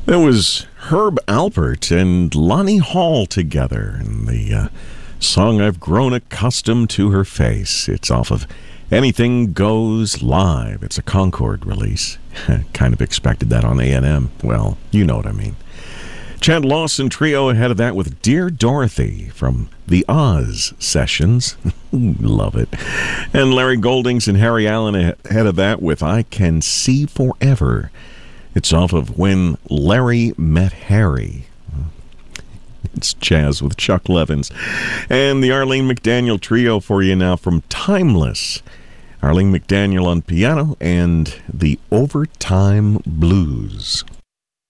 That was Herb Alpert and Lonnie Hall together in the song I've Grown Accustomed to Her Face. It's off of Anything Goes Live. It's a Concord release. Kind of expected that on A&M. Well, you know what I mean. Chad Lawson Trio ahead of that with Dear Dorothy from the Oz Sessions. Love it. And Larry Goldings and Harry Allen ahead of that with I Can See Forever. It's off of When Larry Met Harry. It's jazz with Chuck Levins. And the Arlene McDaniel Trio for you now from Timeless. Arlene McDaniel on piano and the Overtime Blues.